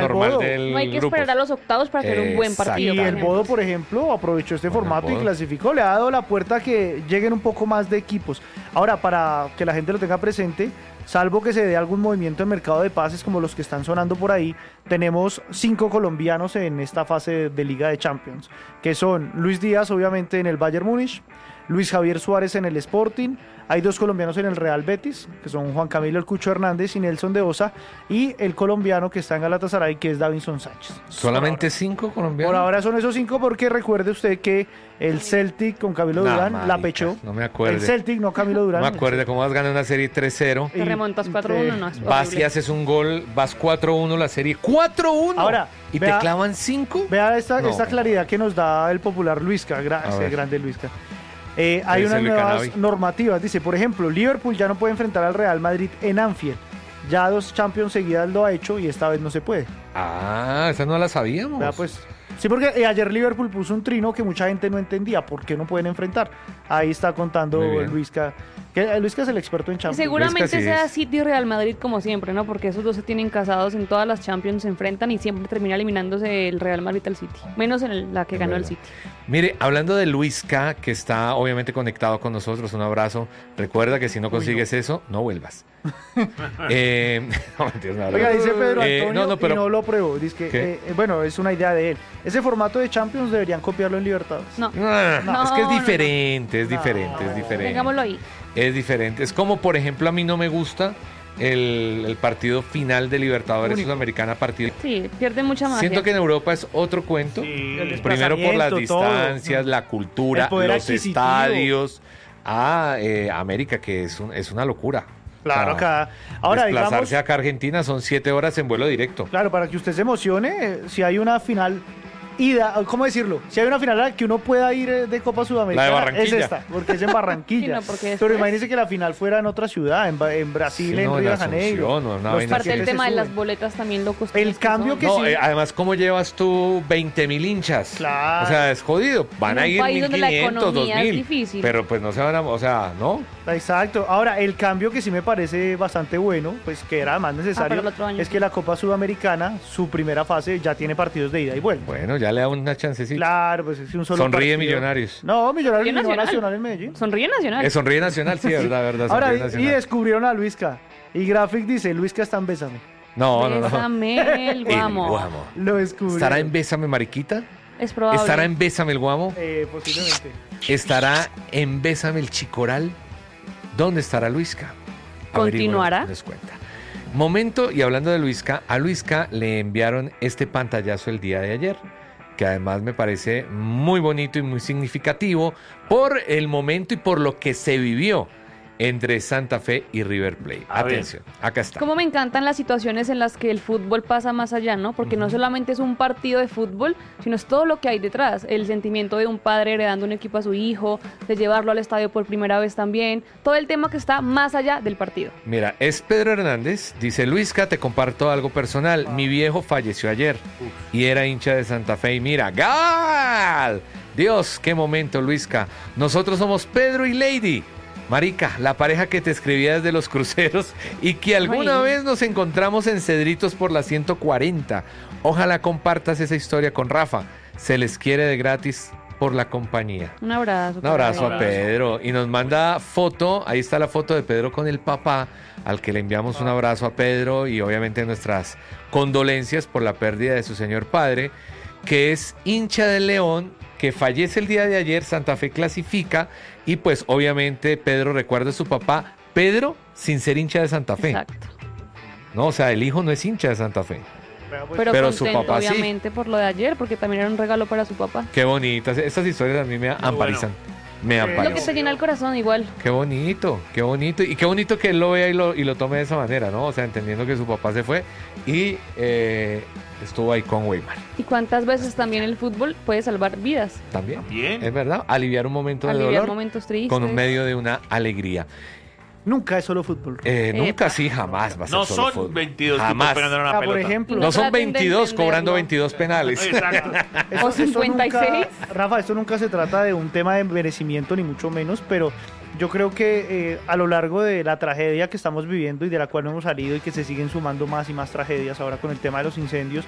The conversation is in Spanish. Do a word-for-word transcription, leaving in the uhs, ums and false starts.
normal Bodo. del No hay que grupos. esperar a los octavos para tener un buen partido. Y por el ejemplo. Bodo, por ejemplo, aprovechó este Bueno, formato y Bodo. clasificó, le ha dado la puerta a que lleguen un poco más de equipos. Ahora, para que la gente lo tenga presente, salvo que se dé algún movimiento en mercado de pases como los que están sonando por ahí, tenemos cinco colombianos en esta fase de Liga de Champions, que son Luis Díaz, obviamente, en el Bayern Múnich, Luis Javier Suárez en el Sporting, hay dos colombianos en el Real Betis, que son Juan Camilo El Cucho Hernández y Nelson de Osa, y el colombiano que está en Galatasaray, que es Davinson Sánchez. ¿Solamente cinco colombianos? Por ahora son esos cinco porque recuerde usted que el Celtic con Camilo Nah, Durán marica, la pechó. no me acuerdo. El Celtic, no Camilo No Durán. me acuerdo cómo vas ganando una serie tres cero. Te remontas cuatro uno, no, es Vas y horrible. haces un gol, vas cuatro uno la serie. ¡cuatro uno! Ahora, ¿Y vea- te clavan cinco? Vea esta, No. esta claridad que nos da el popular Luisca, A gracias, ver. grande Luisca. Eh, hay Dice unas Luis nuevas Canavi. normativas. Dice, por ejemplo, Liverpool ya no puede enfrentar al Real Madrid en Anfield. Ya dos Champions seguidas lo ha hecho y esta vez no se puede. Ah, esa no la sabíamos. Vea, pues, sí, porque eh, ayer Liverpool puso un trino que mucha gente no entendía. ¿Por qué no pueden enfrentar? Ahí está contando Muy bien. Luisca. Que, eh, Luisca es el experto en Champions. Seguramente Luis que sí sea es. City y Real Madrid como siempre, ¿no? Porque esos dos se tienen casados en todas las Champions, se enfrentan y siempre termina eliminándose el Real Madrid al City. Menos en el- la que Es ganó el verdad. City. Mire, hablando de Luisca, que está obviamente conectado con nosotros, un abrazo. Recuerda que si no consigues eso, no vuelvas. eh, no, mentiras, un abrazo. Oiga, dice Pedro Eh, Antonio no, no, pero- y no lo pruebo. Dice que, ¿Qué? eh, eh, bueno, es una idea de él. Ese formato de Champions deberían copiarlo en Libertadores. No, Ah, No, es que es no, no. diferente, es No. diferente, es diferente. tengámoslo ahí. Es diferente. Es como, por ejemplo, a mí no me gusta el, el partido final de Libertadores Único. Sudamericana partido. Sí, pierde mucha magia. Siento que en Europa es otro cuento. Sí, el Primero por las desplazamiento, todo. distancias, la cultura, El poder los adquisitivo. estadios. Ah, eh, América, que es, un- es una locura. Claro, O sea, acá. Ahora, digamos, desplazarse acá a Argentina son siete horas en vuelo directo. claro, para que usted se emocione, eh, si hay una final ida, ¿cómo decirlo? Si hay una final a la que uno pueda ir eh, de Copa Sudamericana, La de Barranquilla. es esta, porque es en Barranquilla. Sí, no, porque Pero después- imagínese que la final fuera en otra ciudad, en, Ba- en Brasil, Sí, en no, en Río de Janeiro. Asunción, o una Los vaina Aparte así. el tiquetes tema se de las suben. boletas también lo El cambio que No, sí. eh, además, ¿cómo llevas tú veinte mil hinchas? Claro. O sea, es jodido. Van En a un ir país donde la mil quinientos, economía es dos mil. difícil. Pero pues no se van a... O sea, ¿no? Exacto. Ahora, el cambio que sí me parece bastante bueno, pues que era más necesario, pero el otro año es sí. que la Copa Sudamericana, su primera fase, ya tiene partidos de ida y vuelta. Bueno, ya le da una chancecita. Claro, pues es un solo Sonríe partido. Millonarios. No, Millonarios Sonríe no Nacional. Nacional en Medellín. Sonríe Nacional. Eh, sonríe Nacional, sí, verdad, verdad. Ahora, Sonríe y, y Nacional. descubrieron a Luisca. Y Graphic dice, Luisca está en Bésame. No, no, no. Bésame el guamo. El Guamo. Lo descubrieron. ¿Estará en Bésame Mariquita? Es probable. ¿Estará en Bésame el Guamo? Eh, posiblemente. ¿Estará en Bésame el Chicoral? ¿Dónde estará Luisca? ¿Continuará? Averigüen, les cuenta. Momento, y hablando de Luisca, a Luisca le enviaron este pantallazo el día de ayer, que además me parece muy bonito y muy significativo por el momento y por lo que se vivió entre Santa Fe y River Plate. A ver. Atención, acá está. Como me encantan las situaciones en las que el fútbol pasa más allá, ¿no? Porque no solamente es un partido de fútbol, sino es todo lo que hay detrás. El sentimiento de un padre heredando un equipo a su hijo, de llevarlo al estadio por primera vez también. Todo el tema que está más allá del partido. Mira, es Pedro Hernández, dice Luisca, te comparto algo personal. Mi viejo falleció ayer y era hincha de Santa Fe y mira, ¡gal! Dios, qué momento, Luisca. Nosotros somos Pedro y Lady. Marica, la pareja que te escribía desde los cruceros y que alguna Ay. vez nos encontramos en Cedritos por la ciento cuarenta. Ojalá compartas esa historia con Rafa. Se les quiere de gratis por la compañía. Un abrazo. Un abrazo para a él. Pedro. Y nos manda foto, ahí está la foto de Pedro con el papá, al que le enviamos un abrazo a Pedro y obviamente nuestras condolencias por la pérdida de su señor padre, que es hincha del León, que fallece el día de ayer, Santa Fe clasifica y pues obviamente Pedro recuerda a su papá, Pedro sin ser hincha de Santa Fe. Exacto. No, o sea, el hijo no es hincha de Santa Fe. Vea, pues, Pero, Pero su contento, papá sí. obviamente, por lo de ayer, porque también era un regalo para su papá. Qué bonitas, estas historias a mí me amparizan. Me Eh, Lo que amparizan. te llena el corazón igual. Qué bonito, qué bonito. Y qué bonito que él lo vea y lo, y lo tome de esa manera, ¿no? O sea, entendiendo que su papá se fue y eh, estuvo ahí con Weimar. ¿Y cuántas veces también el fútbol puede salvar vidas? También. Bien. Es verdad, aliviar un momento de Aliviar dolor momentos tristes. con un medio de una alegría. Nunca es solo fútbol. Eh, Epa. nunca, sí, jamás va a ser No solo son fútbol. veintidós Jamás. tipos pegando una Ah, por pelota. ejemplo. No son traten de veintidós cobrando entenderlo. veintidós penales. Exacto. O cincuenta y seis. Nunca, Rafa, esto nunca se trata de un tema de merecimiento ni mucho menos, pero yo creo que eh, a lo largo de la tragedia que estamos viviendo y de la cual no hemos salido y que se siguen sumando más y más tragedias ahora con el tema de los incendios,